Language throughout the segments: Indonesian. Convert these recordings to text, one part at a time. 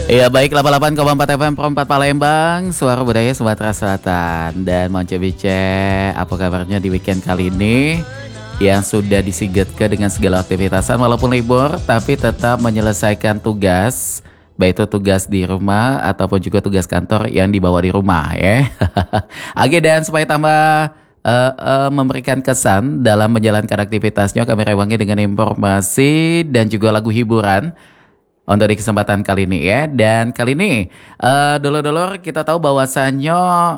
Iya baik 88,4 FM Pro 4 Palembang, suara budaya Sumatera Selatan. Dan Monce Bice, apa kabarnya di weekend kali ini yang sudah disigetke dengan segala aktivitasan walaupun libur tapi tetap menyelesaikan tugas, baik itu tugas di rumah ataupun juga tugas kantor yang dibawa di rumah ya. Oke, dan supaya tambah memberikan kesan dalam menjalankan aktivitasnya, kami rewangi dengan informasi dan juga lagu hiburan untuk di kesempatan kali ini ya. Dan kali ini dulur-dulur kita tahu bahwasannya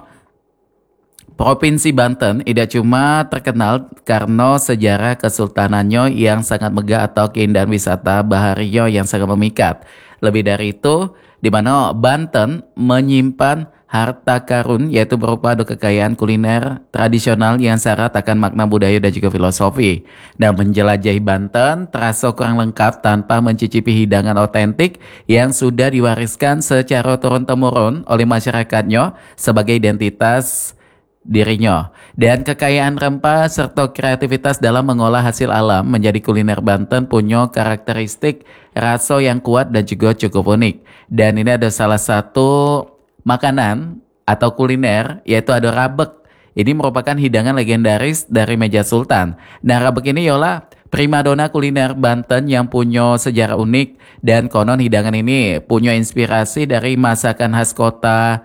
Provinsi Banten tidak cuma terkenal karena sejarah kesultanannya yang sangat megah atau keindahan wisata baharinya yang sangat memikat. Lebih dari itu, di mana Banten menyimpan harta karun yaitu berupa kekayaan kuliner tradisional yang syarat akan makna budaya dan juga filosofi. Dan menjelajahi Banten terasa kurang lengkap tanpa mencicipi hidangan otentik yang sudah diwariskan secara turun-temurun oleh masyarakatnya sebagai identitas dirinya. Dan kekayaan rempah serta kreativitas dalam mengolah hasil alam menjadi kuliner Banten punya karakteristik rasa yang kuat dan juga cukup unik. Dan ini ada salah satu makanan atau kuliner yaitu ada rabek. Ini merupakan hidangan legendaris dari meja sultan. Nah, rabek ini ialah primadona kuliner Banten yang punya sejarah unik dan konon hidangan ini punya inspirasi dari masakan khas kota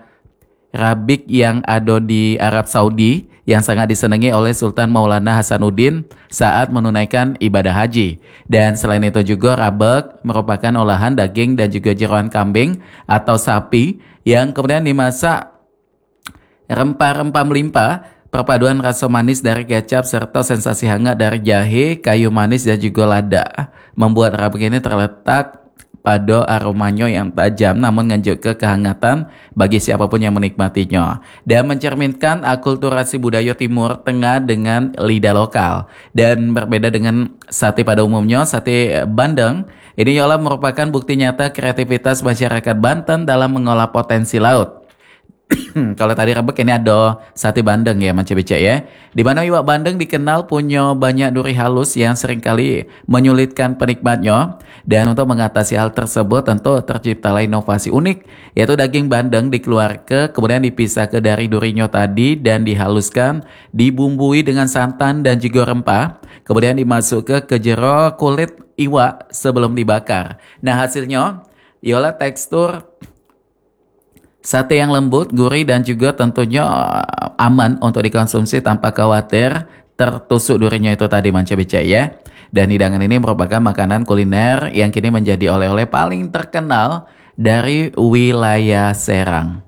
Rabik yang ada di Arab Saudi yang sangat disenangi oleh Sultan Maulana Hasanuddin saat menunaikan ibadah haji. Dan selain itu juga rabek merupakan olahan daging dan juga jeroan kambing atau sapi yang kemudian dimasak rempah-rempah melimpah, perpaduan rasa manis dari kecap serta sensasi hangat dari jahe, kayu manis dan juga lada membuat rabek ini terletak pada aromanya yang tajam namun nganjuk ke kehangatan bagi siapapun yang menikmatinya dan mencerminkan akulturasi budaya Timur Tengah dengan lidah lokal. Dan berbeda dengan sate pada umumnya, sate bandeng ini ialah merupakan bukti nyata kreativitas masyarakat Banten dalam mengolah potensi laut. Kalau tadi rebek ini ada sate bandeng ya Mas Becek ya. Di mana iwak bandeng dikenal punya banyak duri halus yang seringkali menyulitkan penikmatnya. Dan untuk mengatasi hal tersebut tentu terciptalah inovasi unik yaitu daging bandeng dikeluarkan kemudian dipisah ke dari durinya tadi dan dihaluskan, dibumbui dengan santan dan juga rempah. Kemudian dimasukkan ke jero kulit iwak sebelum dibakar. Nah, hasilnya ialah tekstur sate yang lembut, gurih dan juga tentunya aman untuk dikonsumsi tanpa khawatir tertusuk durinya itu tadi Manca Beca ya. Dan hidangan ini merupakan makanan kuliner yang kini menjadi oleh-oleh paling terkenal dari wilayah Serang.